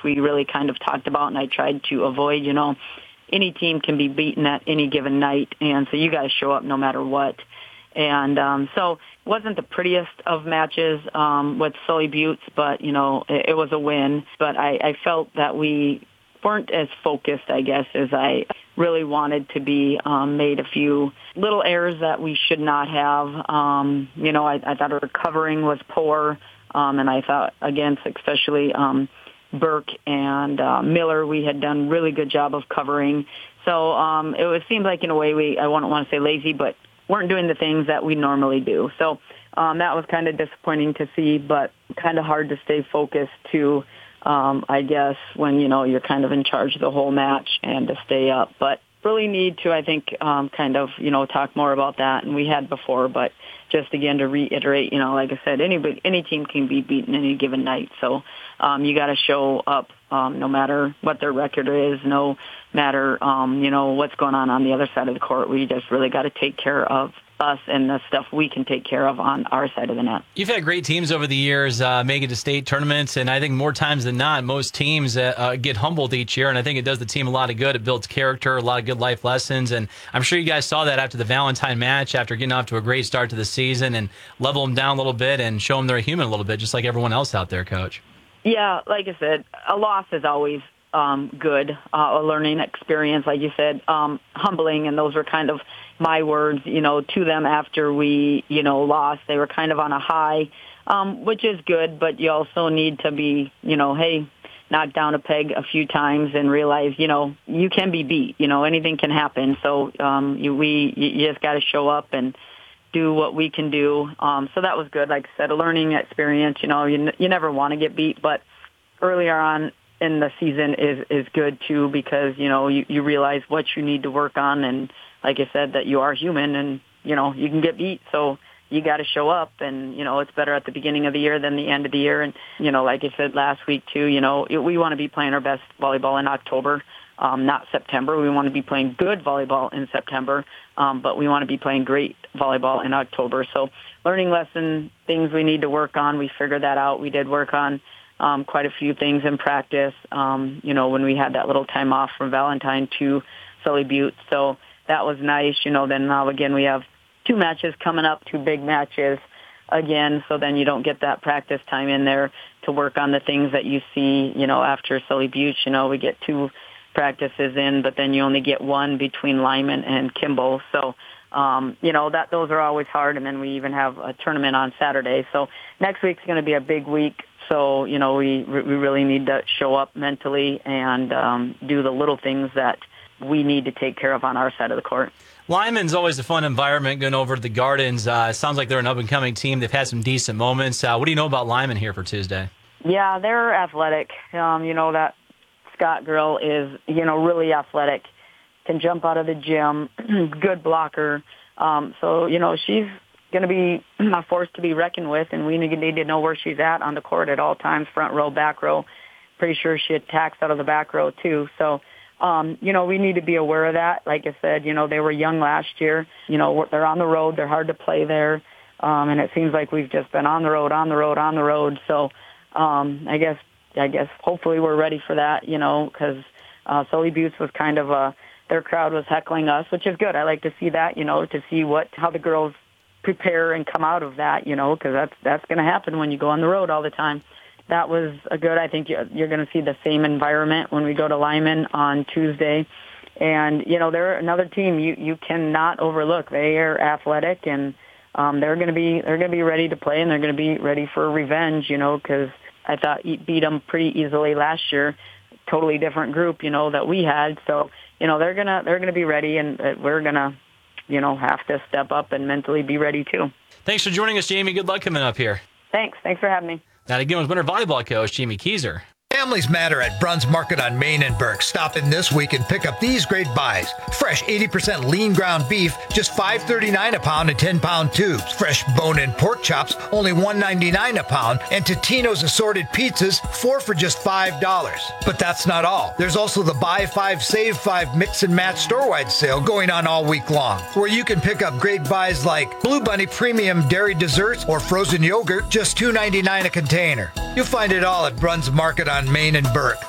which we really kind of talked about, and I tried to avoid. Any team can be beaten at any given night, and so you got to show up no matter what. And so it wasn't the prettiest of matches with Sully Buttes, but, it was a win. But I felt that we weren't as focused, I guess, as I really wanted to be. Made a few little errors that we should not have. I thought our covering was poor, and I thought against especially Burke and Miller, we had done really good job of covering. So it seemed like, in a way, I wouldn't want to say lazy, but weren't doing the things that we normally do. So that was kind of disappointing to see, but kind of hard to stay focused too, I guess, when, you're kind of in charge of the whole match and to stay up. But really need to, I think, kind of, talk more about that. And we had before, but just again to reiterate, like I said, any team can be beaten any given night. So you got to show up no matter what their record is, no matter, what's going on the other side of the court. We just really got to take care of us and the stuff we can take care of on our side of the net. You've had great teams over the years make it to state tournaments, and I think more times than not, most teams get humbled each year, and I think it does the team a lot of good. It builds character, a lot of good life lessons, and I'm sure you guys saw that after the Valentine match, after getting off to a great start to the season, and level them down a little bit and show them they're human a little bit, just like everyone else out there, Coach. Yeah, like I said, a loss is always good, a learning experience, like you said, humbling, and those were kind of my words, to them after we, lost. They were kind of on a high, which is good, but you also need to be, hey, knock down a peg a few times and realize, you can be beat, anything can happen. So you just got to show up and do what we can do. So that was good. Like I said, a learning experience. You never want to get beat, but earlier on in the season is good too, because, you realize what you need to work on. And like I said, that you are human and, you can get beat. So you got to show up, and, it's better at the beginning of the year than the end of the year. And, like I said last week too, we want to be playing our best volleyball in October, not September. We want to be playing good volleyball in September, but we want to be playing great volleyball in October. So learning lesson, things we need to work on. We figured that out. We did work on quite a few things in practice, when we had that little time off from Valentine to Sully Butte. So that was nice. Then now again we have 2 matches coming up, 2 big matches again. So then you don't get that practice time in there to work on the things that you see, after Sully Butte. We get 2 practices in, but then you only get 1 between Lyman and Kimball. So, those are always hard. And then we even have a tournament on Saturday. So next week's going to be a big week. So, we really need to show up mentally and do the little things that we need to take care of on our side of the court. Lyman's always a fun environment going over to the Gardens. It sounds like they're an up-and-coming team. They've had some decent moments. What do you know about Lyman here for Tuesday? Yeah, they're athletic. That Scott girl is, really athletic, can jump out of the gym, good blocker. So, she's going to be a force to be reckoned with, and we need to know where she's at on the court at all times, front row, back row. Pretty sure she attacks out of the back row, too. So, we need to be aware of that. Like I said, they were young last year. They're on the road. They're hard to play there. And it seems like we've just been on the road. So, I guess hopefully we're ready for that, because Sully Buttes was kind of their crowd was heckling us, which is good. I like to see that, to see how the girls prepare and come out of that, because that's going to happen when you go on the road all the time. That was a good. I think you're going to see the same environment when we go to Lyman on Tuesday. And, they're another team you cannot overlook. They are athletic, and they're going to be ready to play, and they're going to be ready for revenge, because I thought he beat them pretty easily last year. Totally different group, that we had. So, they're gonna be ready, and we're gonna, have to step up and mentally be ready too. Thanks for joining us, Jamie. Good luck coming up here. Thanks for having me. That again was winter volleyball coach Jamie Keyser. Families matter at Bruns Market on Main and Burke. Stop in this week and pick up these great buys. Fresh 80% lean ground beef, just $5.39 a pound in 10-pound tubes. Fresh bone-in pork chops, only $1.99 a pound. And Totino's assorted pizzas, 4 for just $5. But that's not all. There's also the Buy 5, Save 5 Mix and Match store-wide sale going on all week long, where you can pick up great buys like Blue Bunny Premium Dairy Desserts or frozen yogurt, just $2.99 a container. You'll find it all at Bruns Market on Main and Burke.